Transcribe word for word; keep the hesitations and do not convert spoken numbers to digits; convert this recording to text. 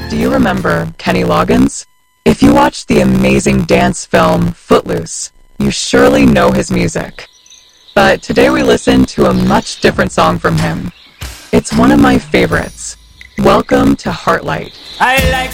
Do you remember Kenny Loggins? If you watched the amazing dance film Footloose, you surely know his music. But today we listen to a much different song from him. It's one of my favorites. Welcome to Heartlight. I like